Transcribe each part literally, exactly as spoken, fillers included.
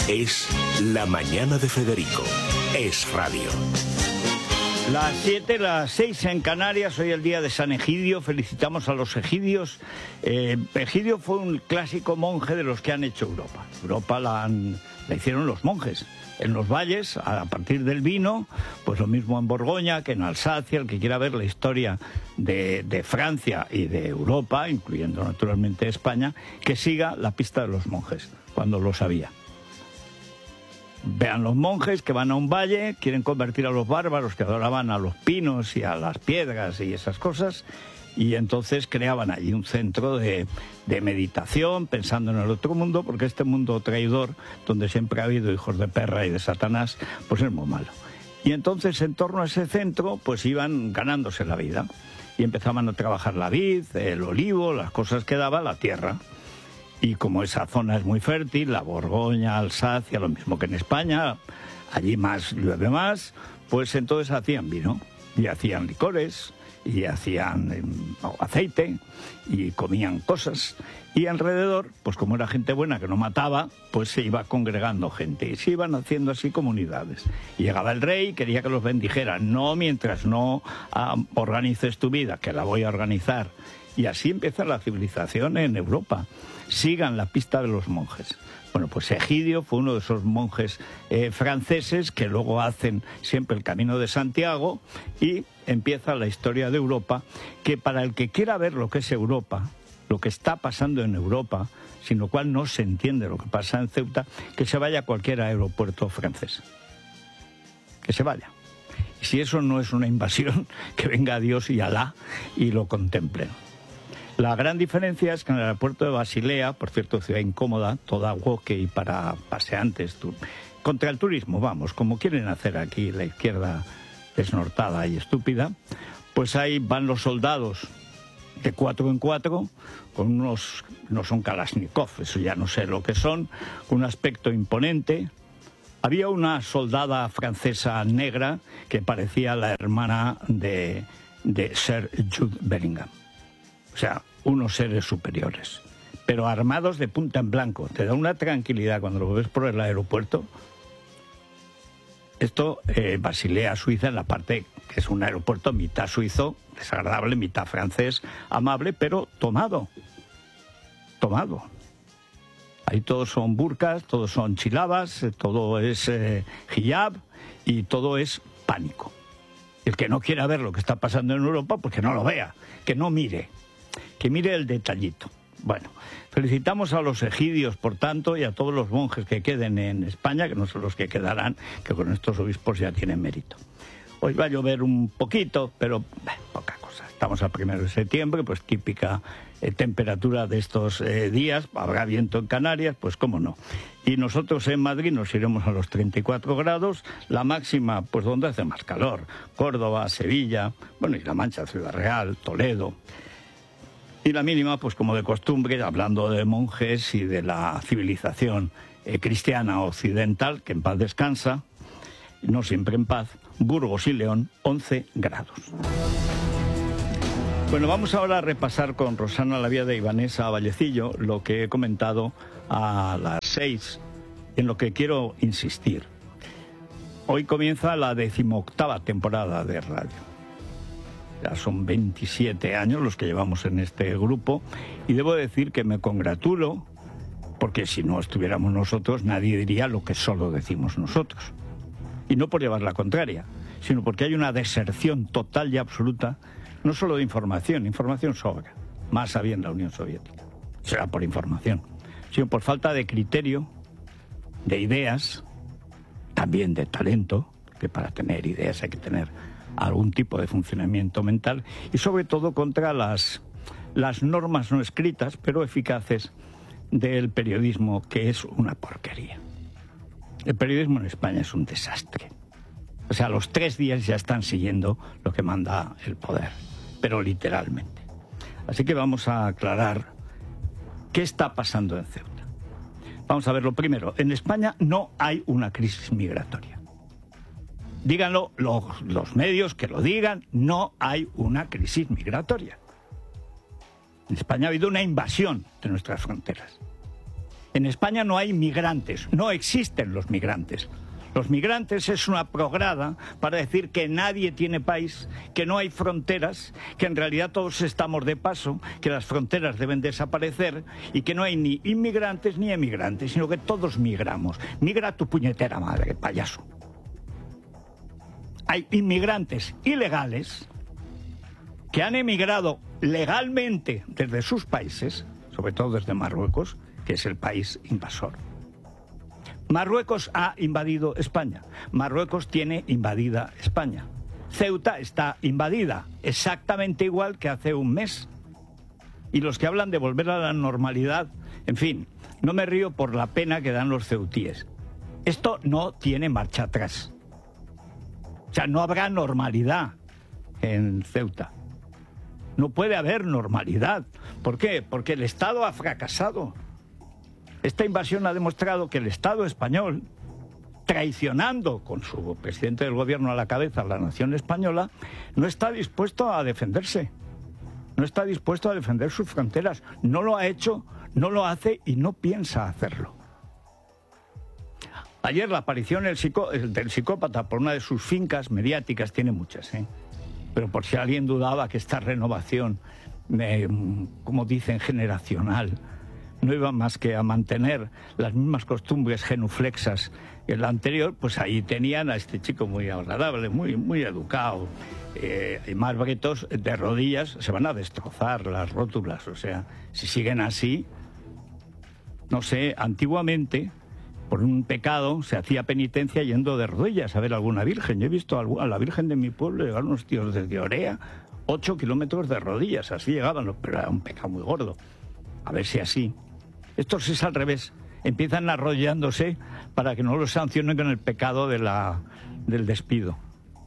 Es La Mañana de Federico. Es radio. Las siete, las seis en Canarias, hoy el día de San Egidio, felicitamos a los egidios. Eh, Egidio fue un clásico monje de los que han hecho Europa. Europa la, han, la hicieron los monjes. En los valles, a partir del vino, pues lo mismo en Borgoña que en Alsacia. El que quiera ver la historia de, de Francia y de Europa, incluyendo naturalmente España, que siga la pista de los monjes, cuando lo sabía. Vean los monjes que van a un valle, quieren convertir a los bárbaros que adoraban a los pinos y a las piedras y esas cosas, y entonces creaban allí un centro de, de meditación, pensando en el otro mundo, porque este mundo traidor, donde siempre ha habido hijos de perra y de Satanás, pues es muy malo. Y entonces en torno a ese centro pues iban ganándose la vida, y empezaban a trabajar la vid, el olivo, las cosas que daba la tierra. Y como esa zona es muy fértil, la Borgoña, Alsacia, lo mismo que en España, allí más llueve más, pues entonces hacían vino, y hacían licores, y hacían eh, aceite, y comían cosas. Y alrededor, pues como era gente buena que no mataba, pues se iba congregando gente, y se iban haciendo así comunidades. Y llegaba el rey, quería que los bendijera, no mientras no ah, organices tu vida, que la voy a organizar. Y así empieza la civilización en Europa. Sigan la pista de los monjes. Bueno, pues Egidio fue uno de esos monjes eh, franceses que luego hacen siempre el Camino de Santiago, y empieza la historia de Europa, que para el que quiera ver lo que es Europa, lo que está pasando en Europa, sin lo cual no se entiende lo que pasa en Ceuta, que se vaya a cualquier aeropuerto francés. Que se vaya. Y si eso no es una invasión, que venga Dios y Alá y lo contemplen. La gran diferencia es que en el aeropuerto de Basilea, por cierto, ciudad incómoda, toda walkie para paseantes, tu, contra el turismo, vamos, como quieren hacer aquí la izquierda desnortada y estúpida, pues ahí van los soldados de cuatro en cuatro, con unos, no son Kalashnikov, eso ya no sé lo que son, con un aspecto imponente. Había una soldada francesa negra que parecía la hermana de, de Sir Jude Bellingham. O sea, unos seres superiores, pero armados de punta en blanco. Te da una tranquilidad cuando lo ves por el aeropuerto. Esto, eh, Basilea, Suiza, en la parte que es un aeropuerto mitad suizo, desagradable, mitad francés, amable, pero tomado. Tomado. Ahí todos son burkas, todos son chilabas, todo es eh, hijab y todo es pánico. El que no quiera ver lo que está pasando en Europa, pues que no lo vea, que no mire. Que mire el detallito. Bueno, felicitamos a los egidios, por tanto, y a todos los monjes que queden en España, que no son los que quedarán, que con estos obispos ya tienen mérito. Hoy va a llover un poquito, pero eh, poca cosa. Estamos a primero de septiembre, pues típica eh, temperatura de estos eh, días. Habrá viento en Canarias, pues cómo no. Y nosotros en Madrid nos iremos a los treinta y cuatro grados, la máxima, pues donde hace más calor. Córdoba, Sevilla, bueno, y La Mancha, Ciudad Real, Toledo. Y la mínima, pues como de costumbre, hablando de monjes y de la civilización eh, cristiana occidental, que en paz descansa, no siempre en paz, Burgos y León, once grados. Bueno, vamos ahora a repasar con Rosana Laviada y Vanessa Vallecillo lo que he comentado a las seis, en lo que quiero insistir. Hoy comienza la decimoctava temporada de radio. Ya son veintisiete años los que llevamos en este grupo, y debo decir que me congratulo, porque si no estuviéramos nosotros nadie diría lo que solo decimos nosotros. Y no por llevar la contraria, sino porque hay una deserción total y absoluta, no solo de información, información sobra, más había en la Unión Soviética, será por información, sino por falta de criterio, de ideas, también de talento, que para tener ideas hay que tener algún tipo de funcionamiento mental, y sobre todo contra las, las normas no escritas, pero eficaces, del periodismo, que es una porquería. El periodismo en España es un desastre. O sea, a los tres días ya están siguiendo lo que manda el poder, pero literalmente. Así que vamos a aclarar qué está pasando en Ceuta. Vamos a ver lo primero. En España no hay una crisis migratoria. Díganlo los, los medios, que lo digan, no hay una crisis migratoria. En España ha habido una invasión de nuestras fronteras. En España no hay migrantes, no existen los migrantes. Los migrantes es una prograda para decir que nadie tiene país, que no hay fronteras, que en realidad todos estamos de paso, que las fronteras deben desaparecer y que no hay ni inmigrantes ni emigrantes, sino que todos migramos. Migra tu puñetera madre, payaso. Hay inmigrantes ilegales que han emigrado legalmente desde sus países, sobre todo desde Marruecos, que es el país invasor. Marruecos ha invadido España. Marruecos tiene invadida España. Ceuta está invadida, exactamente igual que hace un mes. Y los que hablan de volver a la normalidad, en fin, no me río por la pena que dan los ceutíes. Esto no tiene marcha atrás. O sea, no habrá normalidad en Ceuta. No puede haber normalidad. ¿Por qué? Porque el Estado ha fracasado. Esta invasión ha demostrado que el Estado español, traicionando con su presidente del gobierno a la cabeza a la nación española, no está dispuesto a defenderse. No está dispuesto a defender sus fronteras. No lo ha hecho, no lo hace y no piensa hacerlo. Ayer la aparición del, psicó, del psicópata por una de sus fincas mediáticas, tiene muchas, ¿eh? Pero por si alguien dudaba que esta renovación, eh, como dicen, generacional, no iba más que a mantener las mismas costumbres genuflexas que la anterior, pues ahí tenían a este chico muy agradable, muy, muy educado. Eh, y más bretos de rodillas, se van a destrozar las rótulas. O sea, si siguen así, no sé, antiguamente, por un pecado, se hacía penitencia yendo de rodillas a ver a alguna virgen. Yo he visto a la virgen de mi pueblo llegar unos tíos desde Orea, ocho kilómetros de rodillas, así llegaban, pero era un pecado muy gordo. A ver si así. Estos es al revés, empiezan arrollándose para que no los sancionen con el pecado de la, del despido.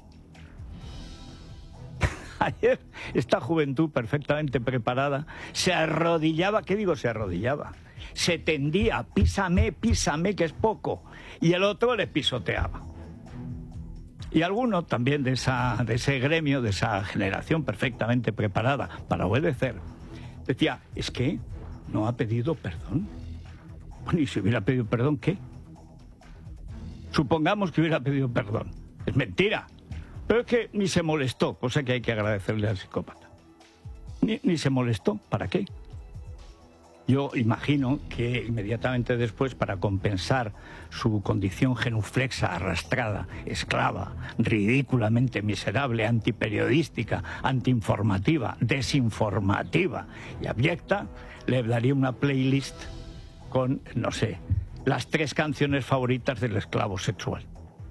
Ayer esta juventud perfectamente preparada se arrodillaba, ¿qué digo se arrodillaba? Se tendía, písame, písame, que es poco, y el otro le pisoteaba. Y alguno también de, esa, de ese gremio, de esa generación perfectamente preparada para obedecer, decía, es que no ha pedido perdón. Bueno, y si hubiera pedido perdón, ¿qué? Supongamos que hubiera pedido perdón. Es mentira. Pero es que ni se molestó, cosa que hay que agradecerle al psicópata. Ni, ni se molestó. ¿Para qué? Yo imagino que inmediatamente después, para compensar su condición genuflexa, arrastrada, esclava, ridículamente miserable, antiperiodística, antiinformativa, desinformativa y abyecta, le daría una playlist con, no sé, las tres canciones favoritas del esclavo sexual.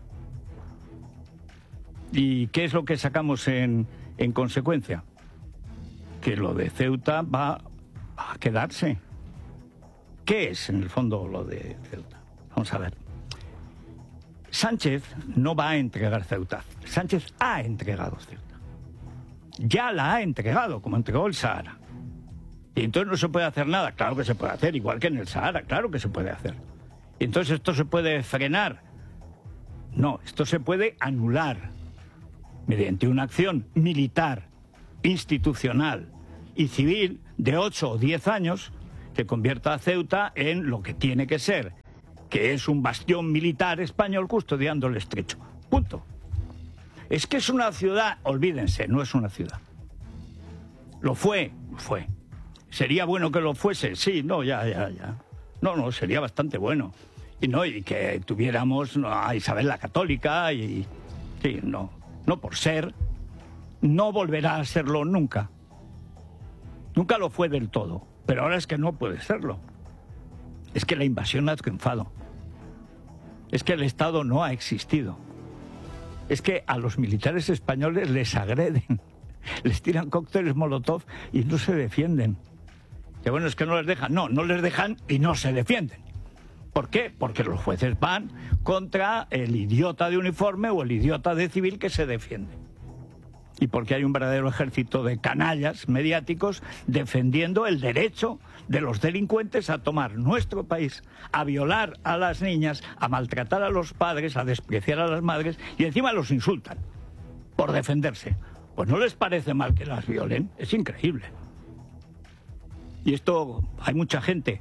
¿Y qué es lo que sacamos en, en consecuencia? Que lo de Ceuta va a quedarse. ¿Qué es, en el fondo, lo de Ceuta? Vamos a ver. Sánchez no va a entregar Ceuta. Sánchez ha entregado Ceuta. Ya la ha entregado, como entregó el Sahara. Y entonces no se puede hacer nada. Claro que se puede hacer, igual que en el Sahara, claro que se puede hacer. Y entonces esto se puede frenar. No, esto se puede anular mediante una acción militar, institucional y civil de ocho o diez años que convierta a Ceuta en lo que tiene que ser, que es un bastión militar español custodiando el estrecho. Punto. Es que es una ciudad, olvídense, no es una ciudad. Lo fue, lo fue. ¿Sería bueno que lo fuese? Sí, no, ya, ya, ya. No, no, sería bastante bueno. Y no, y que tuviéramos no, a Isabel la Católica y... Sí, no, no por ser. No volverá a serlo nunca. Nunca lo fue del todo. Pero ahora es que no puede serlo. Es que la invasión ha triunfado. Es que el Estado no ha existido. Es que a los militares españoles les agreden. Les tiran cócteles Molotov y no se defienden. Que bueno, es que no les dejan. No, no les dejan y no se defienden. ¿Por qué? Porque los jueces van contra el idiota de uniforme o el idiota de civil que se defiende. Y porque hay un verdadero ejército de canallas mediáticos defendiendo el derecho de los delincuentes a tomar nuestro país, a violar a las niñas, a maltratar a los padres, a despreciar a las madres y encima los insultan por defenderse. Pues no les parece mal que las violen, es increíble. Y esto hay mucha gente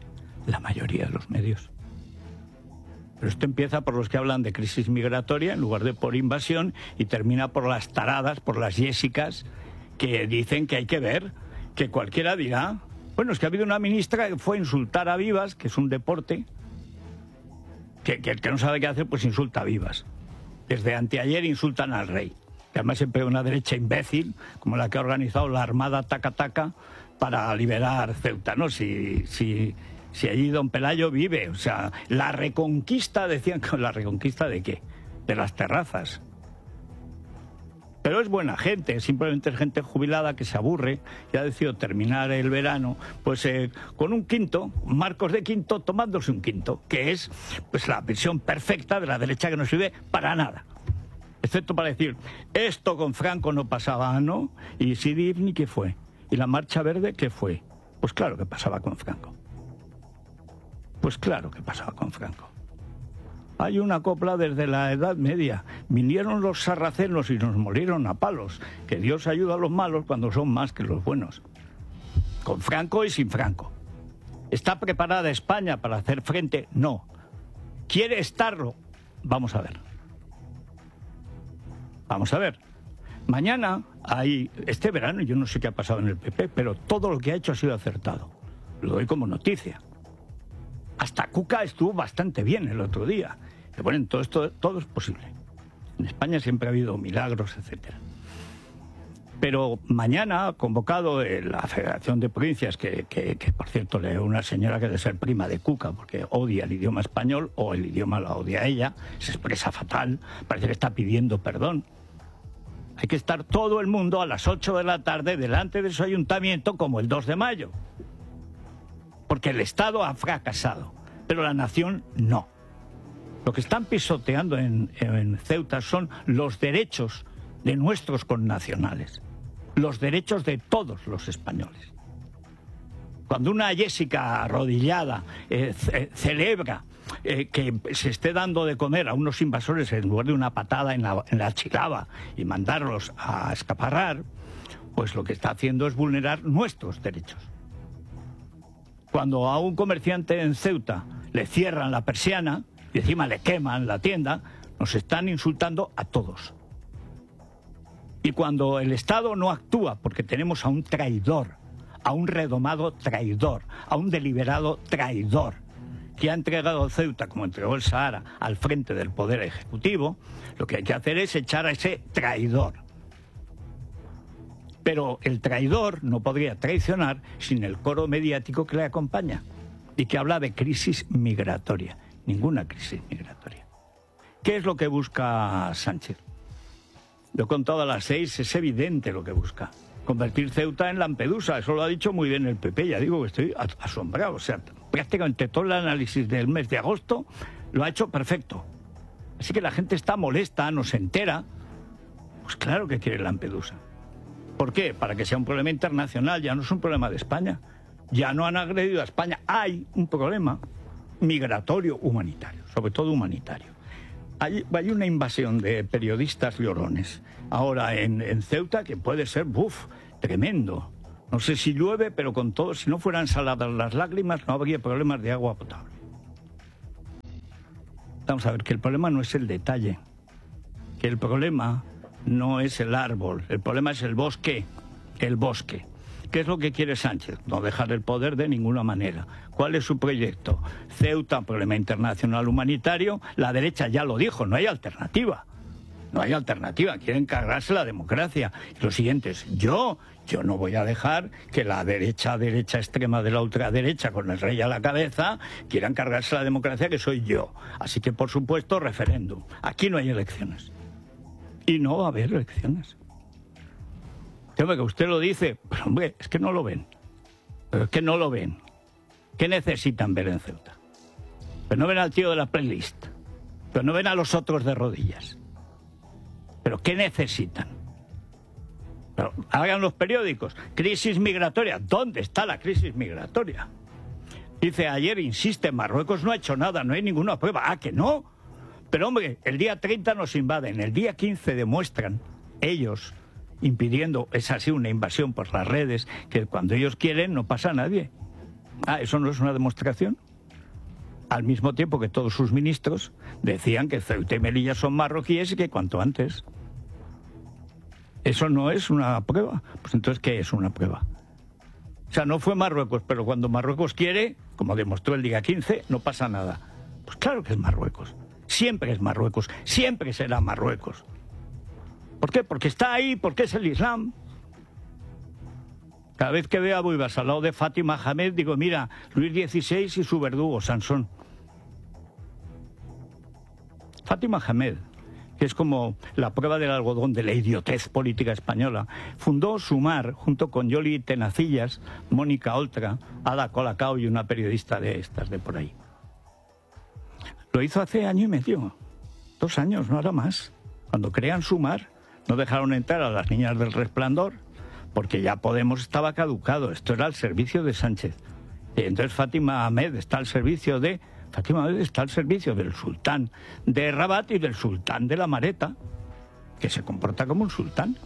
La mayoría de los medios. Pero esto empieza por los que hablan de crisis migratoria en lugar de por invasión y termina por las taradas, por las Jessicas, que dicen que hay que ver, que cualquiera dirá. Bueno, es que ha habido una ministra que fue a insultar a Vivas, que es un deporte, que, que el que no sabe qué hacer, pues insulta a Vivas. Desde anteayer insultan al rey, que además siempre una derecha imbécil, como la que ha organizado la Armada Taca Taca para liberar Ceuta, ¿no? Si... si Si allí don Pelayo vive, o sea, la reconquista, decían que la reconquista de qué, de las terrazas. Pero es buena gente, simplemente es gente jubilada que se aburre y ha decidido terminar el verano, pues eh, con un quinto, Marcos de Quinto, tomándose un quinto, que es pues la visión perfecta de la derecha que no sirve para nada. Excepto para decir, esto con Franco no pasaba, ¿no? Y Sidi Ifni, ¿qué fue? ¿Y la Marcha Verde, qué fue? Pues claro que pasaba con Franco. Pues claro que pasaba con Franco. Hay una copla desde la Edad Media. Vinieron los sarracenos y nos molieron a palos. Que Dios ayuda a los malos cuando son más que los buenos. Con Franco y sin Franco. ¿Está preparada España para hacer frente? No. ¿Quiere estarlo? Vamos a ver. Vamos a ver. Mañana hay... Este verano yo no sé qué ha pasado en el P P, pero todo lo que ha hecho ha sido acertado. Lo doy como noticia. Hasta Cuca estuvo bastante bien el otro día. Y bueno, todo esto todo es posible. En España siempre ha habido milagros, etcétera. Pero mañana ha convocado la Federación de Provincias, que, que, que por cierto le una señora que debe ser prima de Cuca, porque odia el idioma español, o el idioma la odia ella, se expresa fatal, parece que está pidiendo perdón. Hay que estar todo el mundo a las ocho de la tarde delante de su ayuntamiento como el dos de mayo. Porque el Estado ha fracasado, pero la nación no. Lo que están pisoteando en, en Ceuta son los derechos de nuestros connacionales, los derechos de todos los españoles. Cuando una Jessica arrodillada eh, ce celebra eh, que se esté dando de comer a unos invasores en lugar de una patada en la, en la chilaba y mandarlos a escaparrar, pues lo que está haciendo es vulnerar nuestros derechos. Cuando a un comerciante en Ceuta le cierran la persiana y encima le queman la tienda, nos están insultando a todos. Y cuando el Estado no actúa porque tenemos a un traidor, a un redomado traidor, a un deliberado traidor, que ha entregado Ceuta, como entregó el Sahara, al frente del Poder Ejecutivo, lo que hay que hacer es echar a ese traidor. Pero el traidor no podría traicionar sin el coro mediático que le acompaña y que habla de crisis migratoria. Ninguna crisis migratoria. ¿Qué es lo que busca Sánchez? Lo he contado a las seis, es evidente lo que busca. Convertir Ceuta en Lampedusa, eso lo ha dicho muy bien el P P, ya digo que estoy asombrado. O sea, prácticamente todo el análisis del mes de agosto lo ha hecho perfecto. Así que la gente está molesta, no se entera. Pues claro que quiere Lampedusa. ¿Por qué? Para que sea un problema internacional, ya no es un problema de España. Ya no han agredido a España. Hay un problema migratorio humanitario, sobre todo humanitario. Hay, hay una invasión de periodistas llorones ahora en, en Ceuta que puede ser, buf, tremendo. No sé si llueve, pero con todo, si no fueran saladas las lágrimas, no habría problemas de agua potable. Vamos a ver, que el problema no es el detalle, que el problema no es el árbol, el problema es el bosque, el bosque. ¿Qué es lo que quiere Sánchez? No dejar el poder de ninguna manera. ¿Cuál es su proyecto? Ceuta, problema internacional humanitario. La derecha ya lo dijo, no hay alternativa. No hay alternativa, quieren cargarse la democracia. Y lo siguiente es, yo, yo no voy a dejar que la derecha, derecha extrema de la ultraderecha, con el rey a la cabeza, quieran cargarse la democracia, que soy yo. Así que, por supuesto, referéndum. Aquí no hay elecciones. Y no va a haber elecciones. Hombre, que usted lo dice, pero hombre, es que no lo ven. Pero es que no lo ven. ¿Qué necesitan ver en Ceuta? Pero no ven al tío de la playlist. Pero no ven a los otros de rodillas. ¿Pero qué necesitan? Pero hagan los periódicos. Crisis migratoria. ¿Dónde está la crisis migratoria? Dice ayer, insiste, Marruecos no ha hecho nada, no hay ninguna prueba. ¿Ah, que no? Pero hombre, el día treinta nos invaden, el día quince demuestran ellos, impidiendo, es así una invasión por las redes, que cuando ellos quieren no pasa a nadie. Ah, ¿eso no es una demostración? al mismo tiempo que todos sus ministros decían que Ceuta y Melilla son marroquíes y que cuanto antes. ¿Eso no es una prueba? Pues entonces, ¿qué es una prueba? O sea, no fue Marruecos, pero cuando Marruecos quiere, como demostró el día quince, no pasa nada. Pues claro que es Marruecos. Siempre es Marruecos. Siempre será Marruecos. ¿Por qué? Porque está ahí, porque es el Islam. Cada vez que veo a Buibas al lado de Fátima Hamed, digo, mira, Luis dieciséis y su verdugo, Sansón. Fátima Hamed, que es como la prueba del algodón de la idiotez política española, fundó Sumar junto con Yoli Tenacillas, Mónica Oltra, Ada Colacao y una periodista de estas de por ahí. Lo hizo hace año y medio, dos años, no era más. Cuando crean Sumar, no dejaron entrar a las niñas del Resplandor, porque ya Podemos estaba caducado, esto era al servicio de Sánchez. Y entonces Fátima Hamed está al servicio de... Fátima Hamed está al servicio del sultán de Rabat y del sultán de la Mareta, que se comporta como un sultán.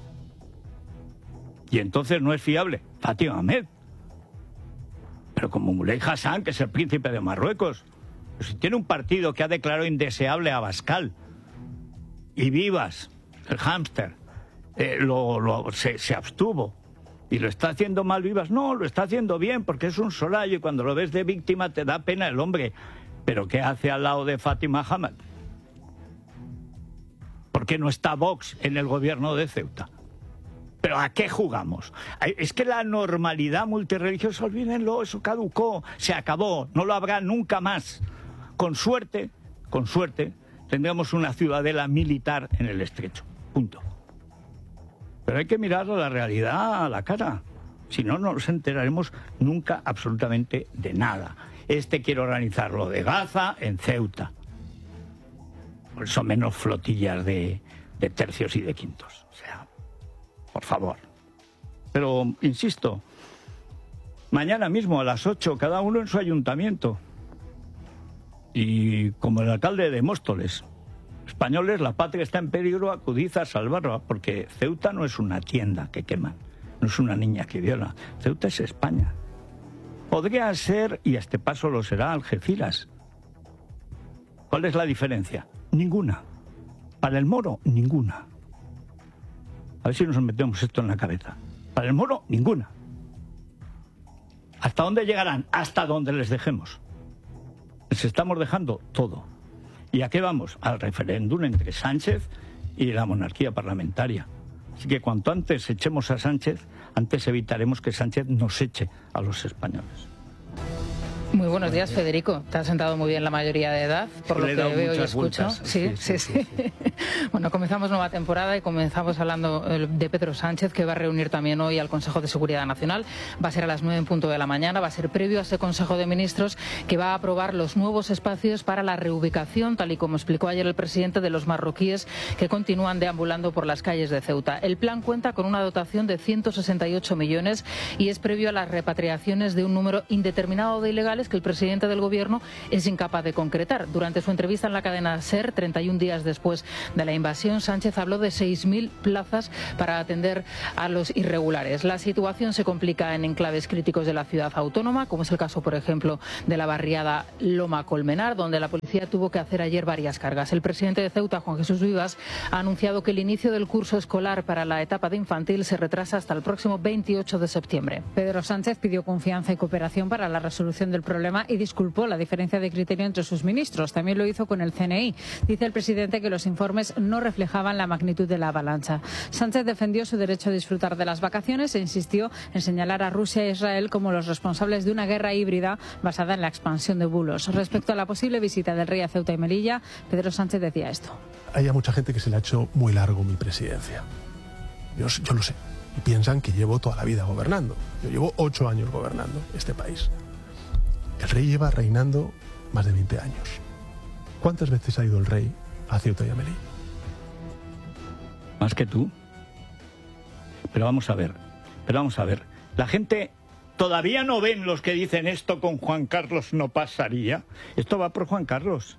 Y entonces no es fiable Fátima Hamed. Pero como Moulay Hassan, que es el príncipe de Marruecos, pues si tiene un partido que ha declarado indeseable a Abascal y Vivas, el hámster, eh, lo, lo, se, se abstuvo y lo está haciendo mal Vivas, no, lo está haciendo bien porque es un solayo y cuando lo ves de víctima te da pena el hombre. Pero ¿qué hace al lado de Fátima Hamed? ¿Por qué no está Vox en el gobierno de Ceuta? ¿Pero a qué jugamos? Es que la normalidad multirreligiosa, olvídenlo, eso caducó, se acabó, no lo habrá nunca más. Con suerte, con suerte, tendremos una ciudadela militar en el estrecho. Punto. Pero hay que mirar a la realidad a la cara. Si no, no nos enteraremos nunca absolutamente de nada. Este quiere organizar lo de Gaza en Ceuta. Por eso menos flotillas de, de tercios y de quintos. O sea, por favor. Pero, insisto, mañana mismo a las ocho, cada uno en su ayuntamiento. Y como el alcalde de Móstoles, españoles, la patria está en peligro, acudid a salvarla, porque Ceuta no es una tienda que queman, no es una niña que viola. Ceuta es España. Podría ser, y a este paso lo será, Algeciras. ¿Cuál es la diferencia? Ninguna. Para el Moro, ninguna. A ver si nos metemos esto en la cabeza. Para el Moro, ninguna. ¿Hasta dónde llegarán? Hasta donde les dejemos. Les estamos dejando todo. ¿Y a qué vamos? Al referéndum entre Sánchez y la monarquía parlamentaria. Así que cuanto antes echemos a Sánchez, antes evitaremos que Sánchez nos eche a los españoles. Muy buenos días, Federico. Te has sentado muy bien la mayoría de edad, por lo que veo y escucho. Sí, sí, sí. sí. Bueno, comenzamos nueva temporada y comenzamos hablando de Pedro Sánchez, que va a reunir también hoy al Consejo de Seguridad Nacional. Va a ser a las nueve en punto de la mañana, va a ser previo a ese Consejo de Ministros que va a aprobar los nuevos espacios para la reubicación, tal y como explicó ayer el presidente, de los marroquíes que continúan deambulando por las calles de Ceuta. El plan cuenta con una dotación de ciento sesenta y ocho millones y es previo a las repatriaciones de un número indeterminado de ilegales que el presidente del Gobierno es incapaz de concretar. Durante su entrevista en la cadena SER, treinta y un días después de la invasión, Sánchez habló de seis mil plazas para atender a los irregulares. La situación se complica en enclaves críticos de la ciudad autónoma, como es el caso, por ejemplo, de la barriada Loma Colmenar, donde la policía tuvo que hacer ayer varias cargas. El presidente de Ceuta, Juan Jesús Vivas, ha anunciado que el inicio del curso escolar para la etapa de infantil se retrasa hasta el próximo veintiocho de septiembre. Pedro Sánchez pidió confianza y cooperación para la resolución del problema y disculpó la diferencia de criterio entre sus ministros. También lo hizo con el C N I. Dice el presidente que los informes no reflejaban la magnitud de la avalancha. Sánchez defendió su derecho a disfrutar de las vacaciones e insistió en señalar a Rusia e Israel como los responsables de una guerra híbrida basada en la expansión de bulos. Respecto a la posible visita del rey a Ceuta y Melilla, Pedro Sánchez decía esto. Hay mucha gente que se le ha hecho muy largo mi presidencia. Yo, yo lo sé. Y piensan que llevo toda la vida gobernando. Yo llevo ocho años gobernando este país. El rey lleva reinando más de veinte años. ¿Cuántas veces ha ido el rey a Ceuta y a Melilla? Más que tú. Pero vamos a ver, pero vamos a ver. La gente todavía no ven los que dicen esto con Juan Carlos no pasaría. Esto va por Juan Carlos.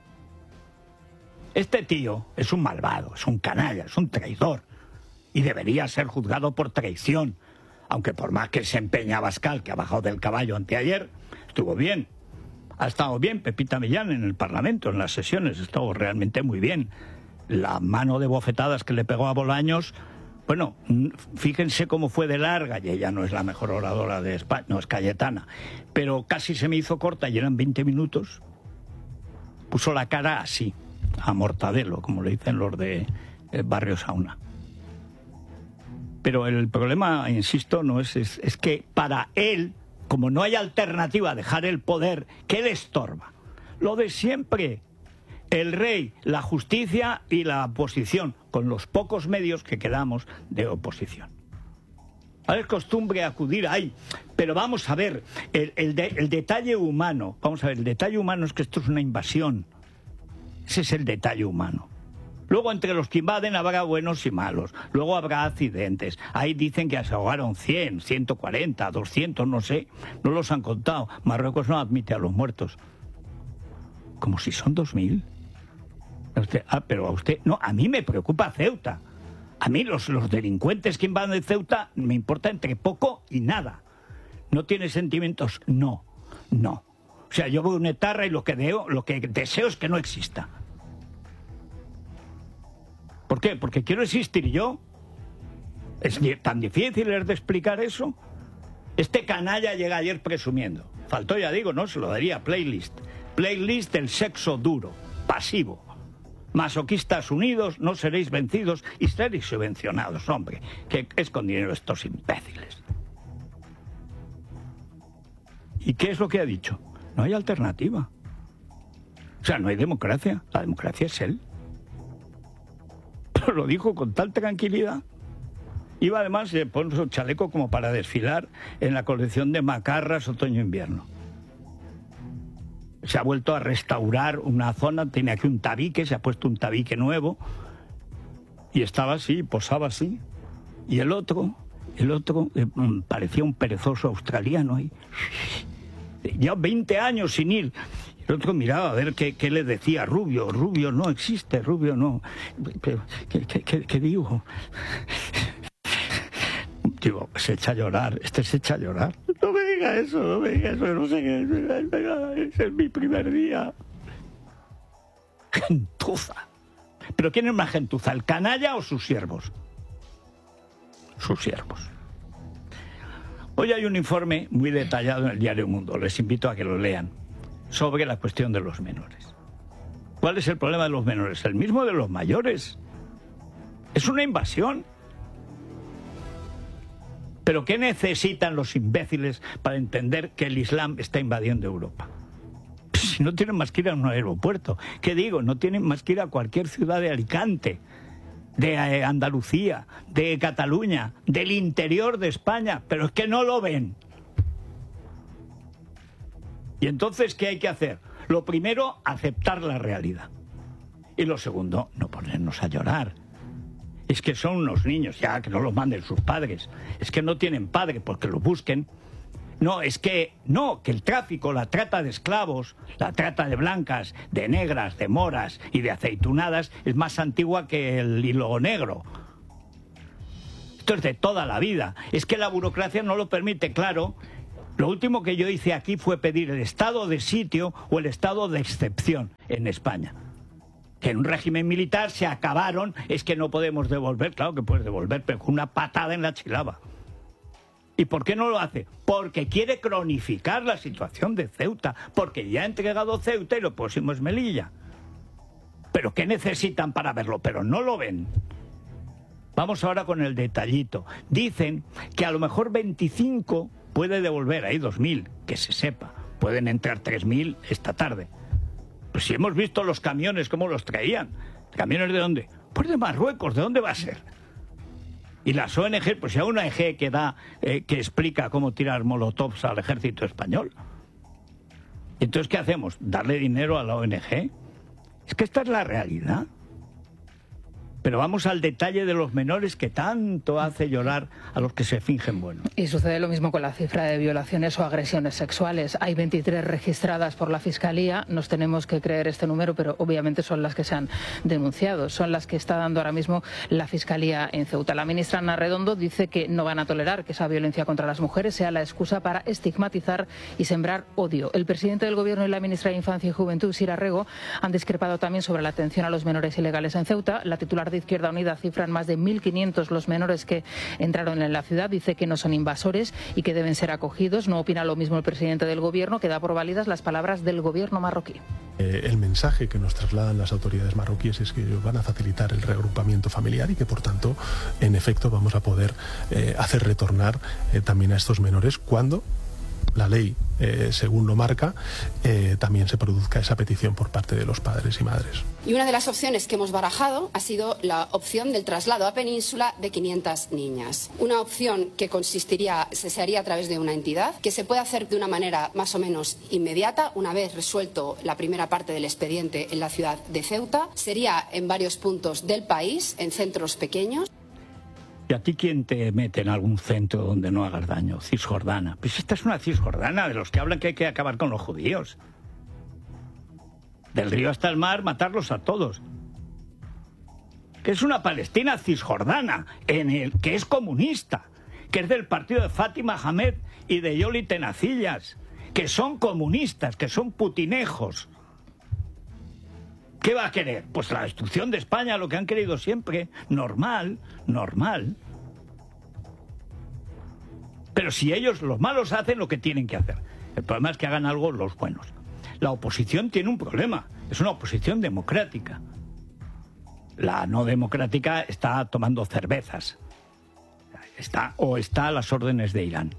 Este tío es un malvado, es un canalla, es un traidor. Y debería ser juzgado por traición. Aunque por más que se empeña Abascal, que ha bajado del caballo anteayer, estuvo bien. Ha estado bien Pepita Millán en el Parlamento, en las sesiones, ha estado realmente muy bien. La mano de bofetadas que le pegó a Bolaños, bueno, fíjense cómo fue de larga, y ella no es la mejor oradora de España, no es Cayetana, pero casi se me hizo corta y eran veinte minutos. Puso la cara así, a Mortadelo, como le dicen los de eh, Barrio Sauna. Pero el problema, insisto, no es, es, es que para él, como no hay alternativa a dejar el poder, ¿qué le estorba? Lo de siempre. El rey, la justicia y la oposición, con los pocos medios que quedamos de oposición. Ahora es costumbre acudir ahí, pero vamos a ver, el, el, de, el detalle humano, vamos a ver, el detalle humano es que esto es una invasión. Ese es el detalle humano. Luego entre los que invaden habrá buenos y malos, luego habrá accidentes. Ahí dicen que se ahogaron cien, ciento cuarenta, doscientos, no sé, no los han contado. Marruecos no admite a los muertos. Como si son dos mil. Usted, ah, pero a usted... No, a mí me preocupa Ceuta. A mí los, los delincuentes que invaden Ceuta me importa entre poco y nada. ¿No tiene sentimientos? No, no. O sea, yo voy a una etarra y lo que, deo, lo que deseo es que no exista. ¿Por qué? Porque quiero existir yo. ¿Es tan difícil de explicar eso? Este canalla llega ayer presumiendo. Faltó, ya digo, no, se lo daría playlist. Playlist del sexo duro, pasivo. Masoquistas unidos, no seréis vencidos y seréis subvencionados, hombre, que es con dinero estos imbéciles. ¿Y qué es lo que ha dicho? No hay alternativa. O sea, no hay democracia. La democracia es él. Pero lo dijo con tal tranquilidad. Iba además a poner su chaleco como para desfilar en la colección de macarras otoño-invierno. Se ha vuelto a restaurar una zona, tiene aquí un tabique, se ha puesto un tabique nuevo, y estaba así, posaba así. Y el otro, el otro, eh, parecía un perezoso australiano ahí. Ya veinte años sin ir. El otro miraba a ver qué, qué le decía. Rubio, Rubio no existe, Rubio no. Pero, ¿qué, qué, qué, qué digo? Digo, se echa a llorar, este se echa a llorar. No me diga eso, no me diga eso, no sé qué, ese es mi primer día. Gentuza. ¿Pero quién es más gentuza, el canalla o sus siervos? Sus siervos. Hoy hay un informe muy detallado en el diario Mundo, les invito a que lo lean, sobre la cuestión de los menores. ¿Cuál es el problema de los menores? El mismo de los mayores. Es una invasión. ¿Pero qué necesitan los imbéciles para entender que el Islam está invadiendo Europa? Si no tienen más que ir a un aeropuerto. ¿Qué digo? No tienen más que ir a cualquier ciudad de Alicante, de Andalucía, de Cataluña, del interior de España. Pero es que no lo ven. Y entonces, ¿qué hay que hacer? Lo primero, aceptar la realidad. Y lo segundo, no ponernos a llorar. Es que son unos niños, ya, que no los manden sus padres. Es que no tienen padre, porque los busquen. No, es que, no, que el tráfico, la trata de esclavos, la trata de blancas, de negras, de moras y de aceitunadas es más antigua que el hilo negro. Esto es de toda la vida. Es que la burocracia no lo permite, claro. Lo último que yo hice aquí fue pedir el estado de sitio o el estado de excepción en España. Que en un régimen militar se acabaron, es que no podemos devolver, claro que puedes devolver, pero con una patada en la chilaba. ¿Y por qué no lo hace? Porque quiere cronificar la situación de Ceuta, porque ya ha entregado Ceuta y lo próximo es Melilla. ¿Pero qué necesitan para verlo? Pero no lo ven. Vamos ahora con el detallito. Dicen que a lo mejor veinticinco puede devolver, hay dos mil, que se sepa. Pueden entrar tres mil esta tarde. Pues si hemos visto los camiones, ¿cómo los traían? ¿Camiones de dónde? Pues de Marruecos, ¿de dónde va a ser? Y las O N G, pues si hay una O N G que da, eh, que explica cómo tirar molotovs al ejército español. Entonces, ¿qué hacemos? ¿Darle dinero a la O N G? Es que esta es la realidad. Pero vamos al detalle de los menores que tanto hace llorar a los que se fingen buenos. Y sucede lo mismo con la cifra de violaciones o agresiones sexuales. Hay veintitrés registradas por la Fiscalía. Nos tenemos que creer este número, pero obviamente son las que se han denunciado. Son las que está dando ahora mismo la Fiscalía en Ceuta. La ministra Ana Redondo dice que no van a tolerar que esa violencia contra las mujeres sea la excusa para estigmatizar y sembrar odio. El presidente del Gobierno y la ministra de Infancia y Juventud, Sira Rego, han discrepado también sobre la atención a los menores ilegales en Ceuta. La titular de Izquierda Unida cifra en más de mil quinientos los menores que entraron en la ciudad. Dice que no son invasores y que deben ser acogidos. No opina lo mismo el presidente del Gobierno, que da por válidas las palabras del Gobierno marroquí. Eh, el mensaje que nos trasladan las autoridades marroquíes es que ellos van a facilitar el reagrupamiento familiar y que, por tanto, en efecto, vamos a poder eh, hacer retornar eh, también a estos menores cuando la ley, eh, según lo marca, eh, también se produzca esa petición por parte de los padres y madres. Y una de las opciones que hemos barajado ha sido la opción del traslado a Península de quinientas niñas. Una opción que consistiría, se haría a través de una entidad, que se puede hacer de una manera más o menos inmediata, una vez resuelto la primera parte del expediente en la ciudad de Ceuta. Sería en varios puntos del país, en centros pequeños. ¿Y a ti quién te mete en algún centro donde no hagas daño? Cisjordana. Pues esta es una Cisjordana de los que hablan que hay que acabar con los judíos. Del río hasta el mar, matarlos a todos. Que es una Palestina cisjordana, en el que es comunista, que es del partido de Fátima Hamed y de Yoli Tenacillas, que son comunistas, que son putinejos. ¿Qué va a querer? Pues la destrucción de España, lo que han querido siempre. Normal, normal. Pero si ellos, los malos, hacen lo que tienen que hacer. El problema es que hagan algo los buenos. La oposición tiene un problema. Es una oposición democrática. La no democrática está tomando cervezas. Está, o está a las órdenes de Irán.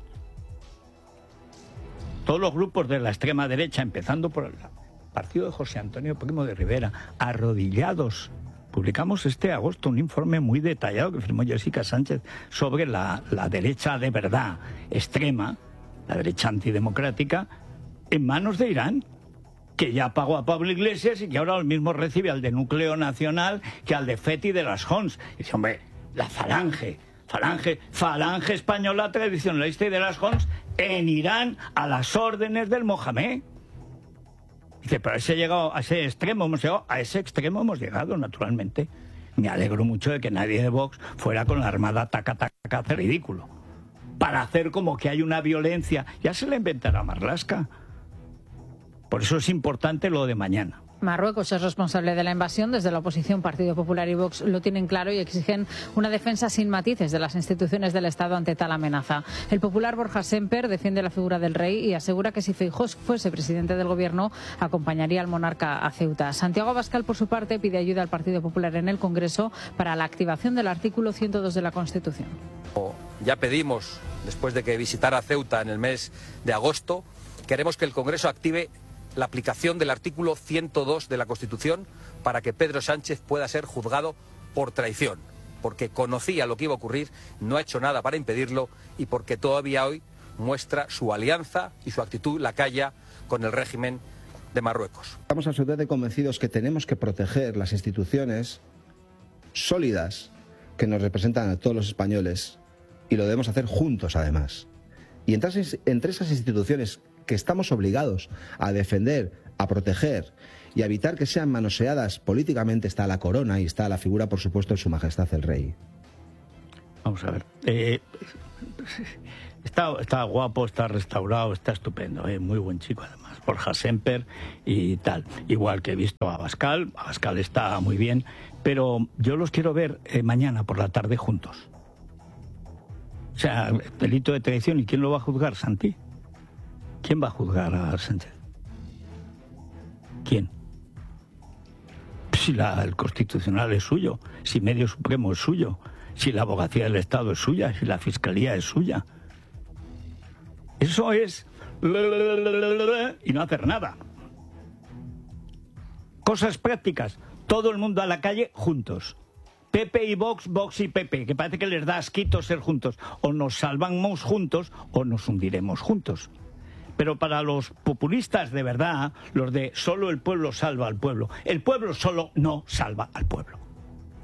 Todos los grupos de la extrema derecha, empezando por el partido de José Antonio Primo de Rivera, arrodillados. Publicamos este agosto un informe muy detallado que firmó Jessica Sánchez sobre la, la derecha de verdad extrema, la derecha antidemocrática, en manos de Irán, que ya pagó a Pablo Iglesias y que ahora lo mismo recibe al de Núcleo Nacional que al de Feti de las Hons. Y dice, hombre, la falange, falange, falange española tradicionalista y de las Hons en Irán a las órdenes del Mohamed. Dice, pero a ese, llegado, a ese extremo hemos llegado, a ese extremo hemos llegado, naturalmente. Me alegro mucho de que nadie de Vox fuera con la armada taca, taca, hace ridículo. Para hacer como que hay una violencia. Ya se la inventará Marlaska. Por eso es importante lo de mañana. Marruecos es responsable de la invasión. Desde la oposición, Partido Popular y Vox lo tienen claro y exigen una defensa sin matices de las instituciones del Estado ante tal amenaza. El popular Borja Semper defiende la figura del rey y asegura que si Feijóo fuese presidente del Gobierno, acompañaría al monarca a Ceuta. Santiago Abascal, por su parte, pide ayuda al Partido Popular en el Congreso para la activación del artículo ciento dos de la Constitución. Ya pedimos, después de que visitara Ceuta en el mes de agosto, queremos que el Congreso active la aplicación del artículo ciento dos de la Constitución para que Pedro Sánchez pueda ser juzgado por traición, porque conocía lo que iba a ocurrir, no ha hecho nada para impedirlo y porque todavía hoy muestra su alianza y su actitud lacaya con el régimen de Marruecos. Estamos absolutamente convencidos que tenemos que proteger las instituciones sólidas que nos representan a todos los españoles y lo debemos hacer juntos, además. Y entre esas, entre esas instituciones que estamos obligados a defender, a proteger y a evitar que sean manoseadas políticamente, está la corona y está la figura, por supuesto, de Su Majestad el Rey. Vamos a ver. Eh, está, está guapo, está restaurado, está estupendo. Eh, muy buen chico, además. Borja Semper y tal. Igual que he visto a Abascal. Abascal está muy bien. Pero yo los quiero ver eh, mañana por la tarde juntos. O sea, delito de traición. ¿Y quién lo va a juzgar, Santi? ¿Quién va a juzgar a Sánchez? ¿Quién? Si la, el Constitucional es suyo, si Medio Supremo es suyo, si la Abogacía del Estado es suya, si la Fiscalía es suya. Eso es... y no hacer nada. Cosas prácticas. Todo el mundo a la calle juntos. P P y Vox, Vox y P P, que parece que les da asquito ser juntos. O nos salvamos juntos o nos hundiremos juntos. Pero para los populistas de verdad, los de solo el pueblo salva al pueblo, el pueblo solo no salva al pueblo.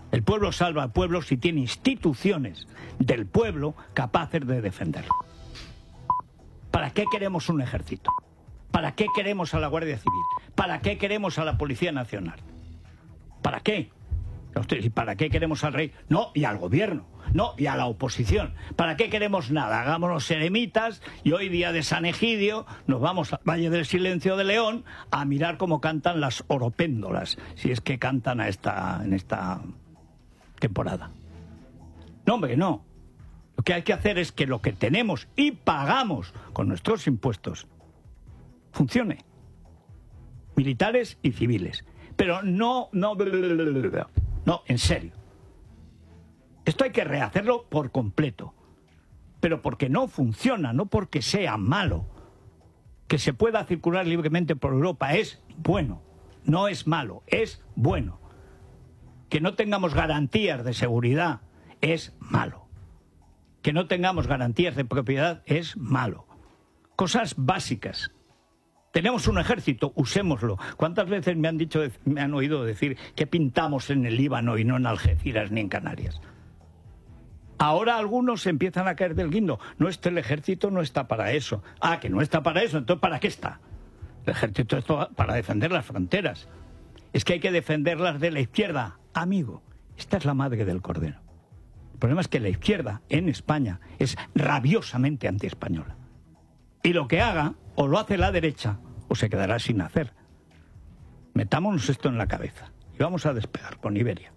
El pueblo salva al pueblo si tiene instituciones del pueblo capaces de defenderlo. ¿Para qué queremos un ejército? ¿Para qué queremos a la Guardia Civil? ¿Para qué queremos a la Policía Nacional? ¿Para qué? ¿Y para qué queremos al rey? No, y al gobierno. No, y a la oposición. ¿Para qué queremos nada? Hagámonos eremitas y hoy, día de San Egidio, nos vamos al Valle del Silencio de León a mirar cómo cantan las oropéndolas, si es que cantan a esta, en esta temporada. No, hombre, no. Lo que hay que hacer es que lo que tenemos y pagamos con nuestros impuestos funcione. Militares y civiles. Pero no, no, no, en serio. Esto hay que rehacerlo por completo. Pero porque no funciona, no porque sea malo. Que se pueda circular libremente por Europa es bueno. No es malo, es bueno. Que no tengamos garantías de seguridad es malo. Que no tengamos garantías de propiedad es malo. Cosas básicas. Tenemos un ejército, usémoslo. ¿Cuántas veces me han dicho, me han oído decir que pintamos en el Líbano y no en Algeciras ni en Canarias? Ahora algunos empiezan a caer del guindo. No, este, el ejército no está para eso. Ah, que no está para eso, entonces ¿para qué está? El ejército está para defender las fronteras. Es que hay que defenderlas de la izquierda. Amigo, esta es la madre del cordero. El problema es que la izquierda en España es rabiosamente antiespañola. Y lo que haga, o lo hace la derecha, o se quedará sin hacer. Metámonos esto en la cabeza y vamos a despegar con Iberia.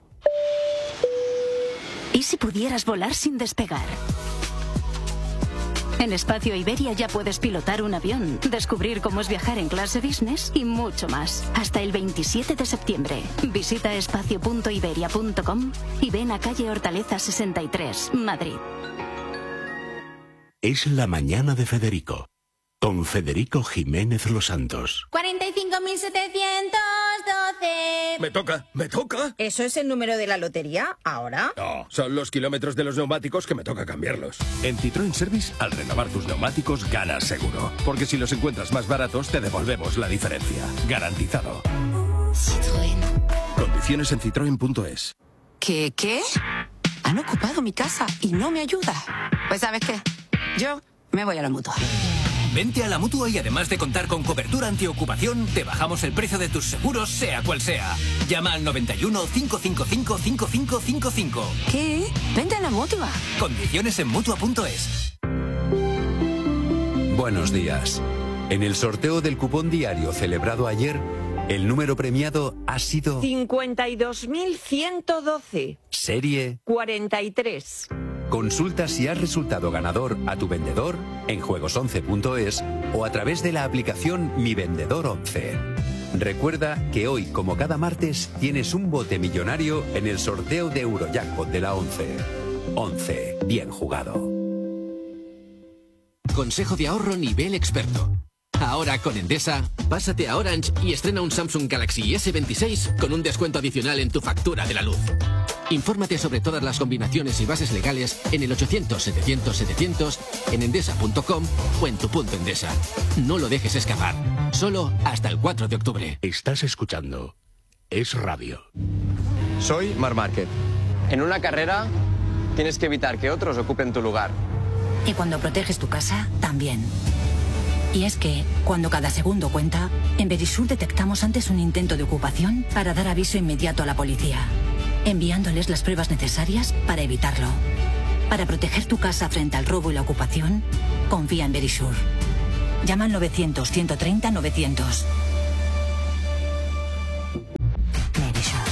¿Y si pudieras volar sin despegar? En Espacio Iberia ya puedes pilotar un avión, descubrir cómo es viajar en clase business y mucho más. Hasta el veintisiete de septiembre. Visita espacio punto iberia punto com y ven a calle Hortaleza sesenta y tres, Madrid. Es la mañana de Federico, con Federico Jiménez Los Santos. cuarenta y cinco mil setecientos doce. Me toca, me toca. ¿Eso es el número de la lotería ahora? No, son los kilómetros de los neumáticos que me toca cambiarlos. En Citroën Service, al renovar tus neumáticos, ganas seguro. Porque si los encuentras más baratos, te devolvemos la diferencia. Garantizado. Citroën. Condiciones en citroen punto es. ¿Qué, qué? Han ocupado mi casa y no me ayuda. Pues ¿sabes qué? Yo me voy a la Mutua. Vente a la Mutua y además de contar con cobertura antiocupación, te bajamos el precio de tus seguros, sea cual sea. Llama al noventa y uno, cinco cinco cinco, cinco cinco cinco cinco. ¿Qué? Vente a la Mutua. Condiciones en mutua punto es. Buenos días. En el sorteo del cupón diario celebrado ayer, el número premiado ha sido cincuenta y dos mil ciento doce. Serie cuarenta y tres. Consulta si has resultado ganador a tu vendedor en juegos once punto es o a través de la aplicación Mi Vendedor once. Recuerda que hoy, como cada martes, tienes un bote millonario en el sorteo de Eurojackpot de la once. once. Bien jugado. Consejo de ahorro nivel experto. Ahora con Endesa, pásate a Orange y estrena un Samsung Galaxy ese veintiséis con un descuento adicional en tu factura de la luz. Infórmate sobre todas las combinaciones y bases legales en el ochocientos, setecientos, setecientos, en endesa punto com o en tu punto Endesa. No lo dejes escapar. Solo hasta el cuatro de octubre. Estás escuchando Es Radio. Soy Marc Márquez. En una carrera tienes que evitar que otros ocupen tu lugar. Y cuando proteges tu casa, también. Y es que, cuando cada segundo cuenta, en Verisur detectamos antes un intento de ocupación para dar aviso inmediato a la policía, enviándoles las pruebas necesarias para evitarlo. Para proteger tu casa frente al robo y la ocupación, confía en Verisur. Llama al novecientos, ciento treinta, novecientos. Verisur.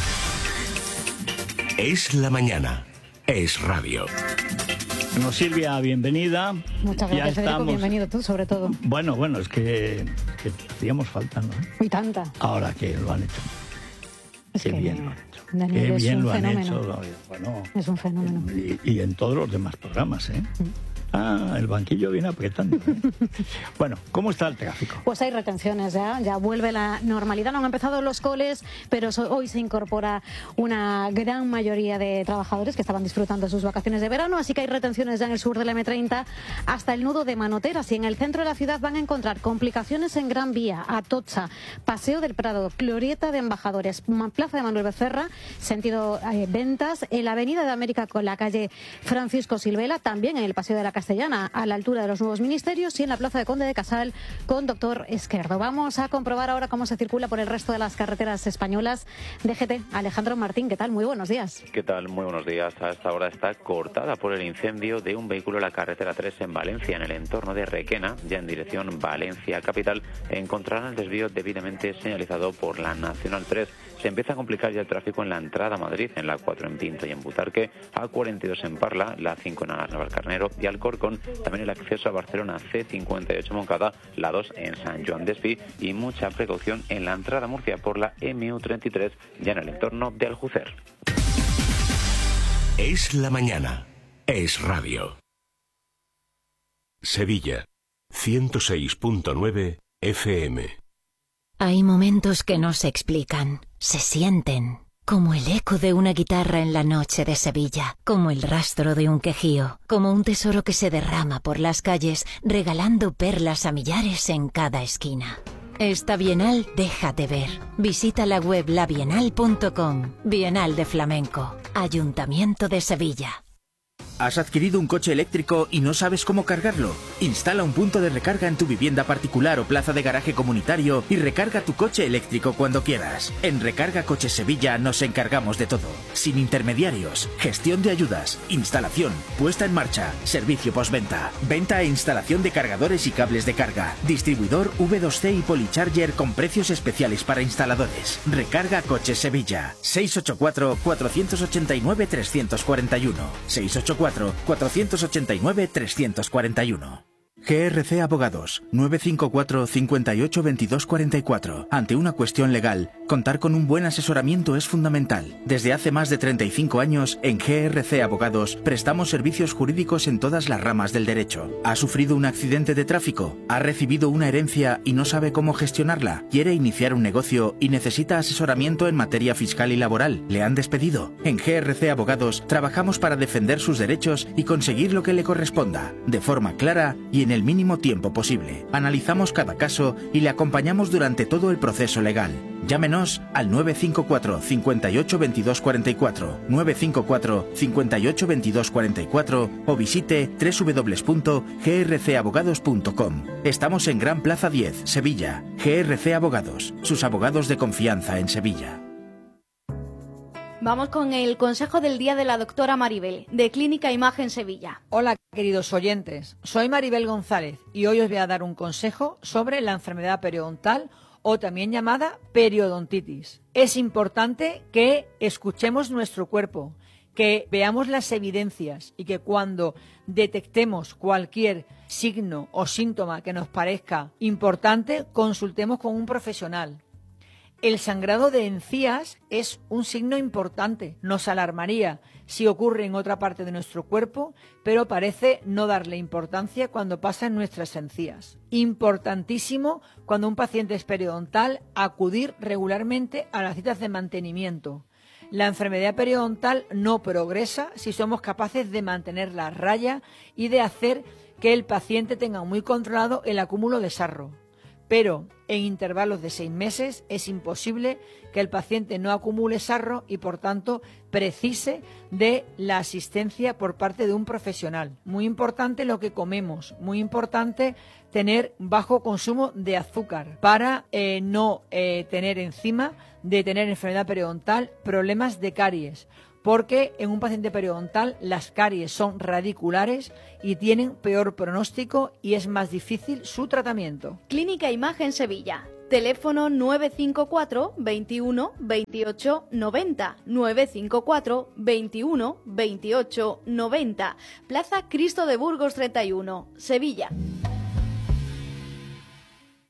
Es la mañana. Es Radio. Bueno, Silvia, bienvenida. Muchas gracias, Federico, bienvenido tú, sobre todo. Bueno, bueno, es que, que hacíamos falta, ¿no? Y tanta. Ahora que lo han hecho. Es Qué que bien lo han hecho. Daniel Qué es bien un lo han fenómeno. hecho. Bueno, es un fenómeno. Y, y en todos los demás programas, ¿eh? Mm. Ah, el banquillo viene apretando, ¿eh? Bueno, ¿cómo está el tráfico? Pues hay retenciones ya, ya vuelve la normalidad. No han empezado los coles, pero hoy se incorpora una gran mayoría de trabajadores que estaban disfrutando de sus vacaciones de verano, así que hay retenciones ya en el sur de la eme treinta hasta el nudo de Manoteras, y en el centro de la ciudad van a encontrar complicaciones en Gran Vía, Atocha, Paseo del Prado, Glorieta de Embajadores, Plaza de Manuel Becerra, sentido eh, Ventas, en la Avenida de América con la calle Francisco Silvela, también en el Paseo de la Castellana a la altura de los Nuevos Ministerios, y en la Plaza de Conde de Casal con Doctor Esquerdo. Vamos a comprobar ahora cómo se circula por el resto de las carreteras españolas. D G T, Alejandro Martín, ¿qué tal? Muy buenos días. ¿Qué tal? Muy buenos días. A esta hora está cortada por el incendio de un vehículo en la carretera tres en Valencia, en el entorno de Requena, ya en dirección Valencia capital. Encontrarán el desvío debidamente señalizado por la Nacional tres. Se empieza a complicar ya el tráfico en la entrada a Madrid, en la cuatro en Pinto y en Butarque, A cuarenta y dos en Parla, la cinco en Navalcarnero y Alcorcón, también el acceso a Barcelona C cincuenta y ocho Moncada, la dos en San Joan d'Espí, y mucha precaución en la entrada a Murcia por la eme u treinta y tres, ya en el entorno de Aljucer. Es la mañana. Es radio. Sevilla, ciento seis punto nueve F M. Hay momentos que no se explican, se sienten, como el eco de una guitarra en la noche de Sevilla, como el rastro de un quejío, como un tesoro que se derrama por las calles, regalando perlas a millares en cada esquina. Esta Bienal déjate ver. Visita la web la bienal punto com. Bienal de Flamenco. Ayuntamiento de Sevilla. ¿Has adquirido un coche eléctrico y no sabes cómo cargarlo? Instala un punto de recarga en tu vivienda particular o plaza de garaje comunitario y recarga tu coche eléctrico cuando quieras. En Recarga Coches Sevilla nos encargamos de todo. Sin intermediarios, gestión de ayudas, instalación, puesta en marcha, servicio postventa, venta e instalación de cargadores y cables de carga, distribuidor ve dos ce y Policharger con precios especiales para instaladores. Recarga Coches Sevilla. seis ocho cuatro, cuatro ocho nueve, tres cuatro uno. seis ocho cuatro, cuatro ocho nueve, tres cuatro uno. G R C Abogados, nueve cinco cuatro, cinco ocho, dos dos cuatro cuatro. Ante una cuestión legal, contar con un buen asesoramiento es fundamental. Desde hace más de treinta y cinco años, en G R C Abogados, prestamos servicios jurídicos en todas las ramas del derecho. ¿Ha sufrido un accidente de tráfico? ¿Ha recibido una herencia y no sabe cómo gestionarla? ¿Quiere iniciar un negocio y necesita asesoramiento en materia fiscal y laboral? ¿Le han despedido? En G R C Abogados, trabajamos para defender sus derechos y conseguir lo que le corresponda, de forma clara y en en el mínimo tiempo posible. Analizamos cada caso y le acompañamos durante todo el proceso legal. Llámenos al nueve cinco cuatro, cinco ocho, dos dos cuatro cuatro, nueve cinco cuatro, cinco ocho, dos dos cuatro cuatro o visite doble u doble u doble u punto g r c abogados punto com. Estamos en Gran Plaza diez, Sevilla. G R C Abogados, sus abogados de confianza en Sevilla. Vamos con el consejo del día de la doctora Maribel, de Clínica Imagen Sevilla. Hola, queridos oyentes. Soy Maribel González y hoy os voy a dar un consejo sobre la enfermedad periodontal o también llamada periodontitis. Es importante que escuchemos nuestro cuerpo, que veamos las evidencias y que cuando detectemos cualquier signo o síntoma que nos parezca importante, consultemos con un profesional. El sangrado de encías es un signo importante, nos alarmaría si ocurre en otra parte de nuestro cuerpo, pero parece no darle importancia cuando pasa en nuestras encías. Importantísimo cuando un paciente es periodontal acudir regularmente a las citas de mantenimiento. La enfermedad periodontal no progresa si somos capaces de mantenerla a raya y de hacer que el paciente tenga muy controlado el acúmulo de sarro. Pero en intervalos de seis meses es imposible que el paciente no acumule sarro y, por tanto, precise de la asistencia por parte de un profesional. Muy importante lo que comemos, muy importante tener bajo consumo de azúcar para eh, no eh, tener encima de tener enfermedad periodontal problemas de caries. Porque en un paciente periodontal las caries son radiculares y tienen peor pronóstico y es más difícil su tratamiento. Clínica Imagen Sevilla. Teléfono nueve cinco cuatro, veintiuno, veintiocho, noventa, nueve cinco cuatro, veintiuno, veintiocho, noventa. Plaza Cristo de Burgos treinta y uno, Sevilla.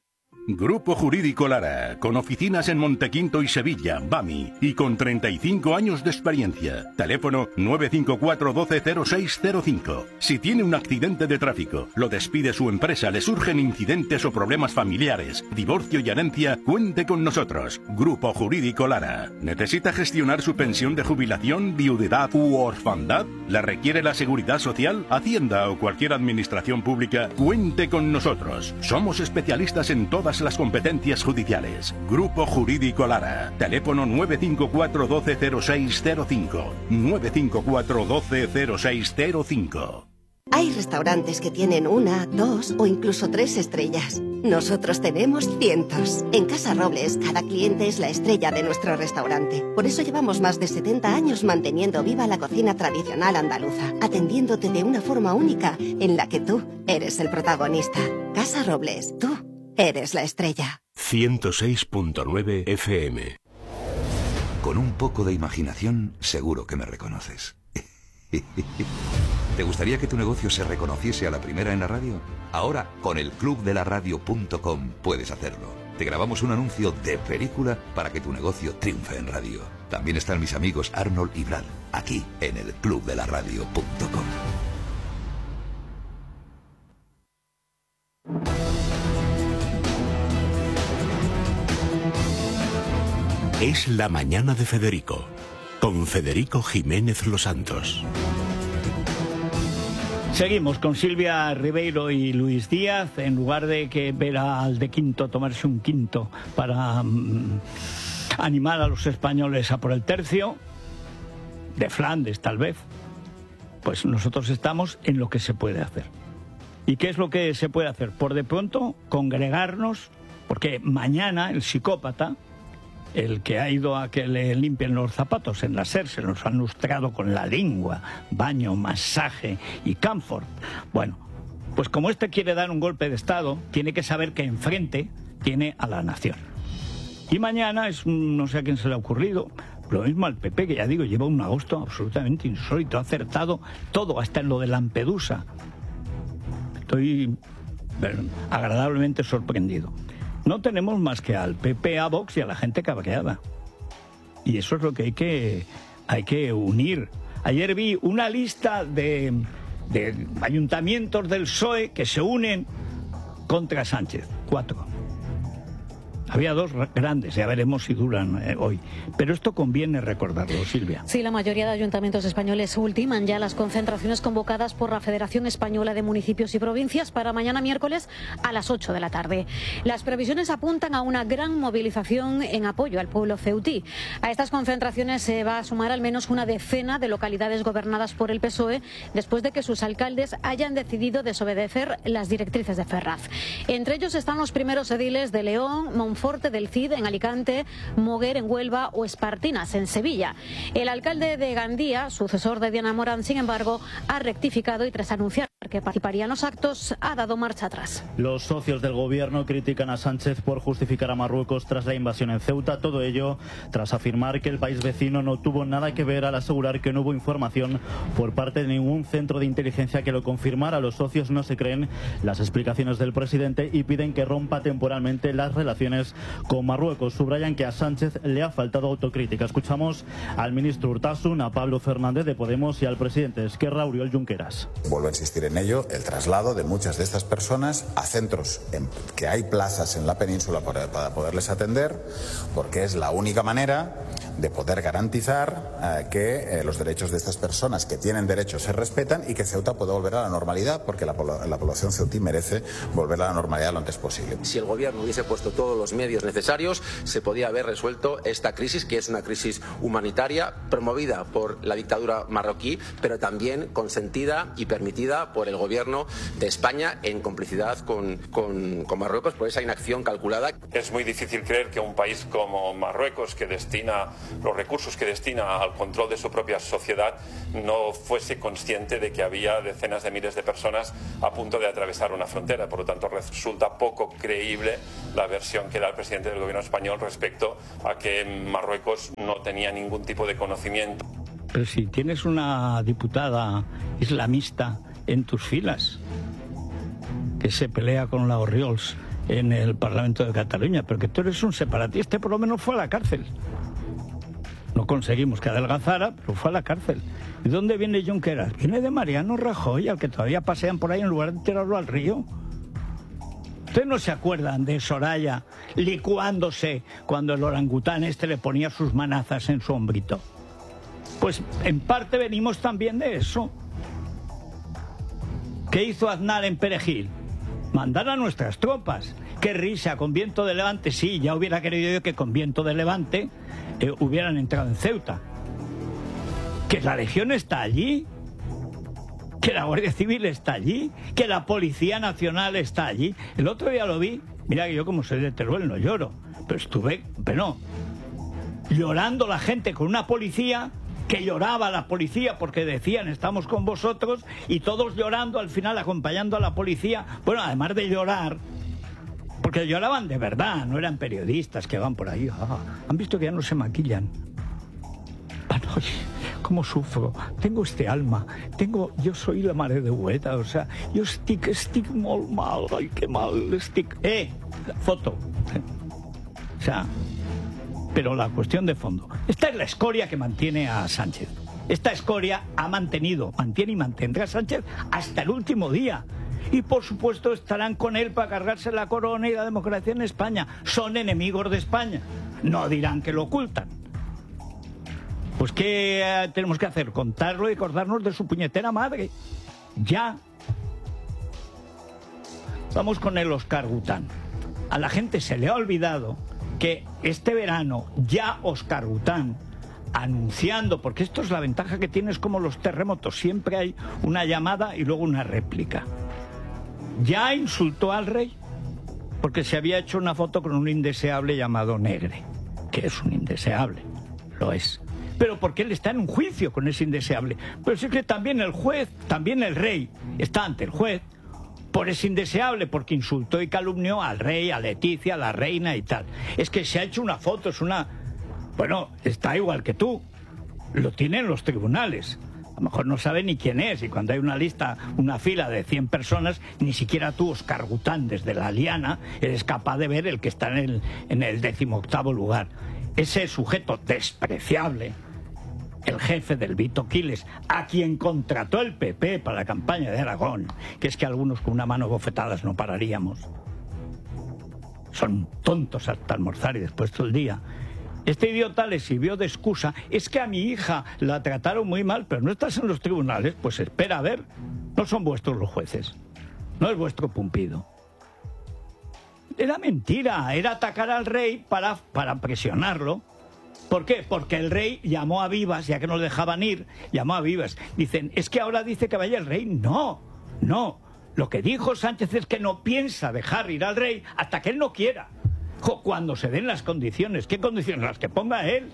Grupo Jurídico Lara, con oficinas en Montequinto y Sevilla, Bami, y con treinta y cinco años de experiencia. Teléfono nueve cinco cuatro uno dos cero seis cero cinco. Si tiene un accidente de tráfico, lo despide su empresa, le surgen incidentes o problemas familiares, divorcio y herencia, cuente con nosotros. Grupo Jurídico Lara. ¿Necesita gestionar su pensión de jubilación, viudedad u orfandad? ¿La requiere la Seguridad Social, Hacienda o cualquier administración pública? Cuente con nosotros. Somos especialistas en todas las competencias judiciales. Grupo Jurídico Lara. Teléfono nueve cinco cuatro uno dos cero seis cero cinco. nueve cinco cuatro uno dos cero seis cero cinco. Hay restaurantes que tienen una, dos o incluso tres estrellas. Nosotros tenemos cientos. En Casa Robles, cada cliente es la estrella de nuestro restaurante. Por eso llevamos más de setenta años manteniendo viva la cocina tradicional andaluza, atendiéndote de una forma única en la que tú eres el protagonista. Casa Robles, tú eres la estrella. ciento seis punto nueve F M. Con un poco de imaginación, seguro que me reconoces. ¿Te gustaría que tu negocio se reconociese a la primera en la radio? Ahora, con el club de la radio punto com puedes hacerlo. Te grabamos un anuncio de película para que tu negocio triunfe en radio. También están mis amigos Arnold y Brad, aquí en el club de la radio punto com. Es la mañana de Federico, con Federico Jiménez Los Santos. Seguimos con Silvia Ribeiro y Luis Díaz. En lugar de que ver al de quinto tomarse un quinto para um, animar a los españoles a por el tercio, de Flandes tal vez, pues nosotros estamos en lo que se puede hacer. ¿Y qué es lo que se puede hacer? Por de pronto, congregarnos, porque mañana el psicópata, el que ha ido a que le limpien los zapatos en la SER, se los han lustrado con la lengua, baño, masaje y comfort. Bueno, pues como este quiere dar un golpe de Estado, tiene que saber que enfrente tiene a la nación. Y mañana es un, no sé a quién se le ha ocurrido, lo mismo al P P, que ya digo, lleva un agosto absolutamente insólito, ha acertado todo, hasta en lo de Lampedusa. Estoy bueno, agradablemente sorprendido. No tenemos más que al P P, a Vox y a la gente cabreada. Y eso es lo que hay que, hay que unir. Ayer vi una lista de, de ayuntamientos del P S O E que se unen contra Sánchez. Cuatro. Había dos grandes, ya veremos si duran eh, hoy. Pero esto conviene recordarlo, Silvia. Sí, la mayoría de ayuntamientos españoles ultiman ya las concentraciones convocadas por la Federación Española de Municipios y Provincias para mañana miércoles a las ocho de la tarde. Las previsiones apuntan a una gran movilización en apoyo al pueblo ceutí. A estas concentraciones se va a sumar al menos una decena de localidades gobernadas por el P S O E después de que sus alcaldes hayan decidido desobedecer las directrices de Ferraz. Entre ellos están los primeros ediles de León, Monforte, Forte del Cid en Alicante, Moguer en Huelva o Espartinas en Sevilla. El alcalde de Gandía, sucesor de Diana Morán, sin embargo, ha rectificado y tras anunciar que participaría en los actos, ha dado marcha atrás. Los socios del gobierno critican a Sánchez por justificar a Marruecos tras la invasión en Ceuta, todo ello tras afirmar que el país vecino no tuvo nada que ver al asegurar que no hubo información por parte de ningún centro de inteligencia que lo confirmara. Los socios no se creen las explicaciones del presidente y piden que rompa temporalmente las relaciones con Marruecos. Subrayan que a Sánchez le ha faltado autocrítica. Escuchamos al ministro Urtasun, a Pablo Fernández de Podemos y al presidente de Esquerra, Oriol Junqueras. Vuelvo a insistir en ello, el traslado de muchas de estas personas a centros en que hay plazas en la península para, para poderles atender, porque es la única manera de poder garantizar eh, que eh, los derechos de estas personas que tienen derechos se respetan y que Ceuta pueda volver a la normalidad, porque la, la población ceutí merece volver a la normalidad lo antes posible. Si el gobierno hubiese puesto todos los medios necesarios, se podía haber resuelto esta crisis, que es una crisis humanitaria promovida por la dictadura marroquí, pero también consentida y permitida por el gobierno de España en complicidad con, con, con Marruecos por esa inacción calculada. Es muy difícil creer que un país como Marruecos, que destina los recursos que destina al control de su propia sociedad, no fuese consciente de que había decenas de miles de personas a punto de atravesar una frontera. Por lo tanto, resulta poco creíble la versión que da el presidente del gobierno español respecto a que Marruecos no tenía ningún tipo de conocimiento. Pero si tienes una diputada islamista en tus filas que se pelea con la Orriols en el Parlamento de Cataluña, pero que tú eres un separatista. Este por lo menos fue a la cárcel. No conseguimos que adelgazara, pero fue a la cárcel. ¿Y dónde viene Junqueras? Viene de Mariano Rajoy, al que todavía pasean por ahí en lugar de tirarlo al río. ¿Ustedes no se acuerdan de Soraya licuándose cuando el orangután este le ponía sus manazas en su hombrito? Pues en parte venimos también de eso. ¿Qué hizo Aznar en Perejil? Mandar a nuestras tropas. Qué risa, con viento de levante. Sí, ya hubiera querido yo que con viento de levante eh, hubieran entrado en Ceuta. Que la Legión está allí, que la Guardia Civil está allí, que la Policía Nacional está allí. El otro día lo vi, mira que yo como soy de Teruel no lloro, pero estuve, pero no, llorando la gente con una policía, que lloraba la policía porque decían estamos con vosotros, y todos llorando al final acompañando a la policía. Bueno, además de llorar, porque lloraban de verdad, no eran periodistas que van por ahí. Ah, han visto que ya no se maquillan. Ah, no, cómo sufro, tengo este alma, tengo, yo soy la mare de Hueta, o sea, yo estic, estic molt mal, ay, qué mal, estic... Eh, foto. O sea, pero la cuestión de fondo, esta es la escoria que mantiene a Sánchez. Esta escoria ha mantenido, mantiene y mantendrá a Sánchez hasta el último día. Y por supuesto estarán con él para cargarse la corona y la democracia en España. Son enemigos de España. No dirán que lo ocultan. Pues ¿qué eh, tenemos que hacer? Contarlo y acordarnos de su puñetera madre. Ya. Vamos con el Oscar Gután. A la gente se le ha olvidado que este verano ya Oscar Gután, anunciando, porque esto es la ventaja que tienes como los terremotos, siempre hay una llamada y luego una réplica. Ya insultó al rey porque se había hecho una foto con un indeseable llamado Negre, que es un indeseable, lo es. Pero porque él está en un juicio con ese indeseable. Pero sí que también el juez, también el rey, está ante el juez por ese indeseable, porque insultó y calumnió al rey, a Leticia, a la reina y tal. Es que se ha hecho una foto, es una... Bueno, está igual que tú. Lo tienen los tribunales. A lo mejor no sabe ni quién es, y cuando hay una lista, una fila de cien personas, ni siquiera tú, Oscar Gután, desde la liana, eres capaz de ver el que está en el, en el decimoctavo lugar. Ese sujeto despreciable, el jefe del Vito Quiles, a quien contrató el P P para la campaña de Aragón, que es que algunos con una mano bofetadas no pararíamos. Son tontos hasta almorzar y después todo el día. Este idiota le sirvió de excusa. Es que a mi hija la trataron muy mal, pero no estás en los tribunales, pues espera a ver. No son vuestros los jueces. No es vuestro Pumpido. Era mentira, era atacar al rey para, para presionarlo. ¿Por qué? Porque el rey llamó a vivas, ya que no le dejaban ir, llamó a vivas. Dicen, es que ahora dice que vaya el rey. No, no. Lo que dijo Sánchez es que no piensa dejar ir al rey hasta que él no quiera. Cuando se den las condiciones. ¿Qué condiciones? Las que ponga él.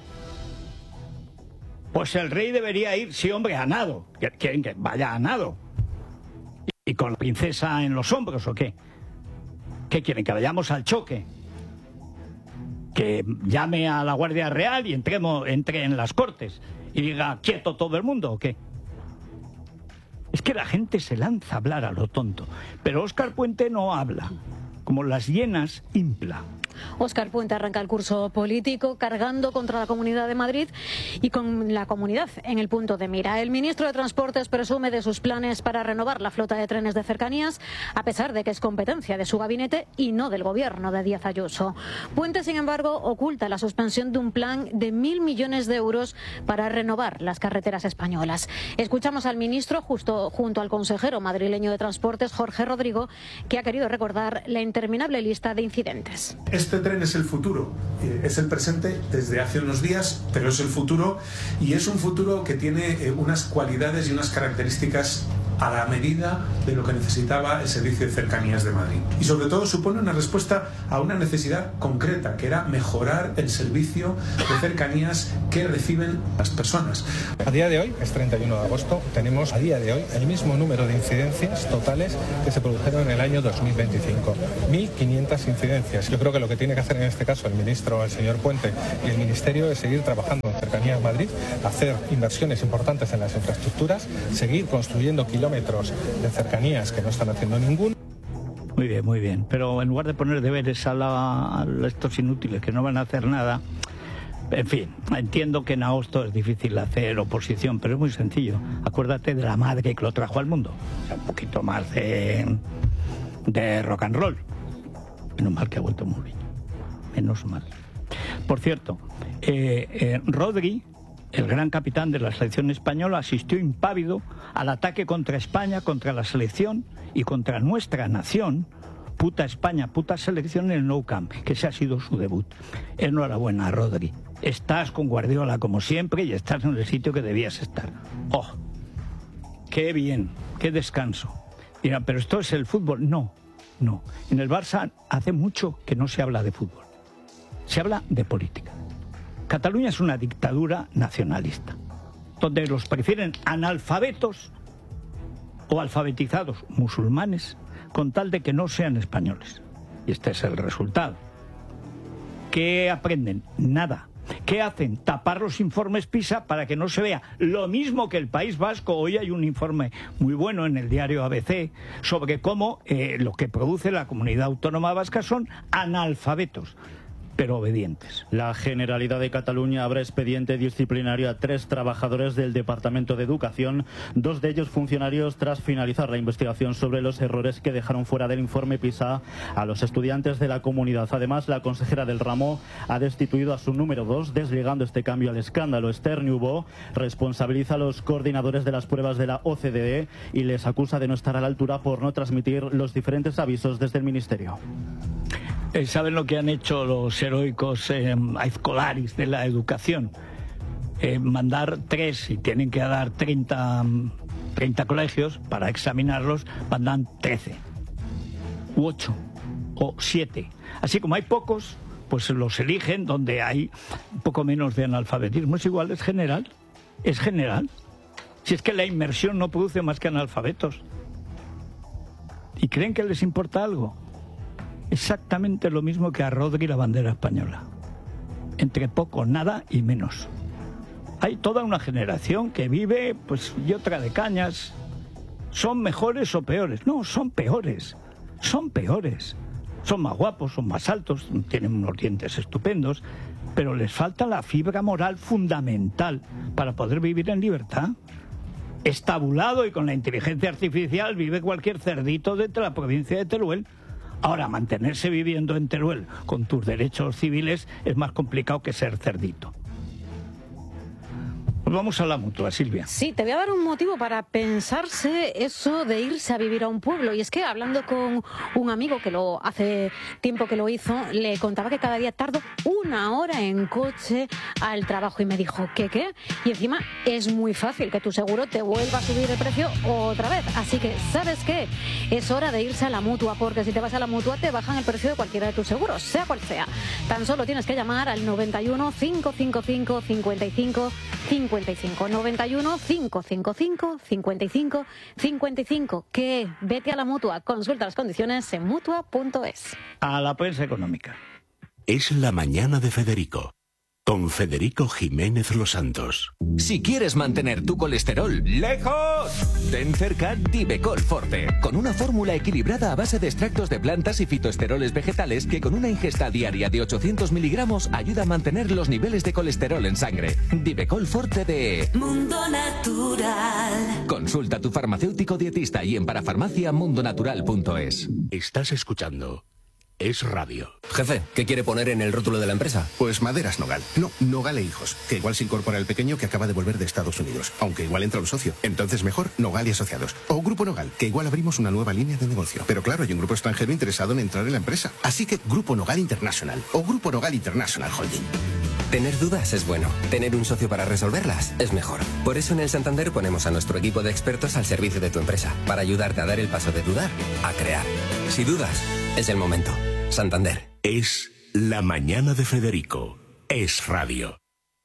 Pues el rey debería ir, sí, hombre, a nado. ¿Quieren que vaya a nado? ¿Y con la princesa en los hombros o qué? ¿Qué quieren? ¿Que vayamos al choque? ¿Que llame a la Guardia Real y entremos, entre en las Cortes y diga quieto todo el mundo o qué? Es que la gente se lanza a hablar a lo tonto. Pero Óscar Puente no habla. Como las hienas, impla. Óscar Puente arranca el curso político cargando contra la Comunidad de Madrid y con la comunidad en el punto de mira. El ministro de Transportes presume de sus planes para renovar la flota de trenes de cercanías, a pesar de que es competencia de su gabinete y no del gobierno de Díaz Ayuso. Puente, sin embargo, oculta la suspensión de un plan de mil millones de euros para renovar las carreteras españolas. Escuchamos al ministro justo junto al consejero madrileño de Transportes, Jorge Rodrigo, que ha querido recordar la interminable lista de incidentes. Este tren es el futuro, es el presente desde hace unos días, pero es el futuro, y es un futuro que tiene unas cualidades y unas características a la medida de lo que necesitaba el Servicio de Cercanías de Madrid. Y sobre todo supone una respuesta a una necesidad concreta, que era mejorar el servicio de cercanías que reciben las personas. A día de hoy, es treinta y uno de agosto, tenemos a día de hoy el mismo número de incidencias totales que se produjeron en el año dos mil veinticinco. mil quinientas incidencias. Yo creo que lo que tiene que hacer en este caso el ministro, el señor Puente, y el Ministerio es seguir trabajando en Cercanías Madrid, hacer inversiones importantes en las infraestructuras, seguir construyendo kilómetros de cercanías que no están haciendo ningún. Muy bien, muy bien. Pero en lugar de poner deberes a, la, a estos inútiles que no van a hacer nada, en fin, entiendo que en agosto es difícil hacer oposición, pero es muy sencillo. Acuérdate de la madre que lo trajo al mundo. O sea, un poquito más de, de rock and roll. Menos mal que ha vuelto Mourinho. Menos mal. Por cierto, eh, eh, Rodri, el gran capitán de la selección española, asistió impávido al ataque contra España, contra la selección y contra nuestra nación. Puta España, puta selección en el Nou Camp, que ese ha sido su debut. Enhorabuena, Rodri. Estás con Guardiola como siempre y estás en el sitio que debías estar. ¡Oh! ¡Qué bien! ¡Qué descanso! Mira, pero esto es el fútbol. No, no. En el Barça hace mucho que no se habla de fútbol. Se habla de política. Cataluña es una dictadura nacionalista, donde los prefieren analfabetos o alfabetizados musulmanes, con tal de que no sean españoles. Y este es el resultado. ¿Qué aprenden? Nada. ¿Qué hacen? Tapar los informes PISA para que no se vea lo mismo que el País Vasco. Hoy hay un informe muy bueno en el diario A B C sobre cómo eh, lo que produce la comunidad autónoma vasca son analfabetos, pero obedientes. La Generalidad de Cataluña abre expediente disciplinario a tres trabajadores del Departamento de Educación, dos de ellos funcionarios, tras finalizar la investigación sobre los errores que dejaron fuera del informe PISA a los estudiantes de la comunidad. Además, la consejera del ramo ha destituido a su número dos, desligando este cambio al escándalo. Esther Nubó responsabiliza a los coordinadores de las pruebas de la O C D E y les acusa de no estar a la altura por no transmitir los diferentes avisos desde el Ministerio. ¿Saben lo que han hecho los heroicos eh, aizcolaris de la educación? Eh, mandar tres, y tienen que dar treinta, treinta colegios para examinarlos, mandan trece, u ocho, o siete. Así como hay pocos, pues los eligen donde hay un poco menos de analfabetismo. Es igual, es general, es general. Si es que la inmersión no produce más que analfabetos. ¿Y creen que les importa algo? Exactamente lo mismo que a Rodri la bandera española. Entre poco, nada y menos. Hay toda una generación que vive, pues, y otra de cañas. ¿Son mejores o peores? No, son peores. Son peores. Son más guapos, son más altos, tienen unos dientes estupendos, pero les falta la fibra moral fundamental para poder vivir en libertad. Estabulado y con la inteligencia artificial vive cualquier cerdito de la provincia de Teruel. Ahora, mantenerse viviendo en Teruel con tus derechos civiles es más complicado que ser cerdito. Pues vamos a la mutua, Silvia. Sí, te voy a dar un motivo para pensarse eso de irse a vivir a un pueblo. Y es que hablando con un amigo que lo hace tiempo que lo hizo, le contaba que cada día tardo una hora en coche al trabajo. Y me dijo, ¿qué qué? Y encima es muy fácil que tu seguro te vuelva a subir el precio otra vez. Así que, ¿sabes qué? Es hora de irse a la mutua, porque si te vas a la mutua te bajan el precio de cualquiera de tus seguros, sea cual sea. Tan solo tienes que llamar al noventa y uno, cinco cinco cinco, cincuenta y cinco cincuenta y cinco, noventa y uno, cinco cinco cinco, cincuenta y cinco cincuenta y cinco. Que vete a la mutua, consulta las condiciones en mutua punto es. A la prensa económica. Es la mañana de Federico, con Federico Jiménez Los Santos. Si quieres mantener tu colesterol lejos, ten cerca Divecol Forte, con una fórmula equilibrada a base de extractos de plantas y fitoesteroles vegetales que con una ingesta diaria de ochocientos miligramos ayuda a mantener los niveles de colesterol en sangre. Divecol Forte de Mundo Natural. Consulta a tu farmacéutico dietista y en parafarmacia mundo natural punto es. Estás escuchando Es Radio. Jefe, ¿qué quiere poner en el rótulo de la empresa? Pues Maderas Nogal. No, Nogal e Hijos. Que igual se incorpora el pequeño que acaba de volver de Estados Unidos. Aunque igual entra un socio. Entonces mejor Nogal y Asociados. O Grupo Nogal, que igual abrimos una nueva línea de negocio. Pero claro, hay un grupo extranjero interesado en entrar en la empresa. Así que Grupo Nogal International. O Grupo Nogal International Holding. Tener dudas es bueno. Tener un socio para resolverlas es mejor. Por eso en el Santander ponemos a nuestro equipo de expertos al servicio de tu empresa. Para ayudarte a dar el paso de dudar a crear. Si dudas, es el momento. Santander. Es la mañana de Federico. Es Radio.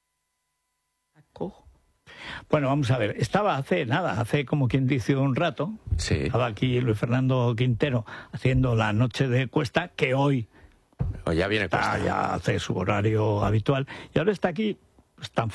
Bueno, vamos a ver. Estaba hace nada, hace como quien dice un rato. Sí. Estaba aquí Luis Fernando Quintero haciendo la noche de Cuesta, que hoy o ya viene está, Cuesta. ya hace su horario habitual. Y ahora está aquí, pues tan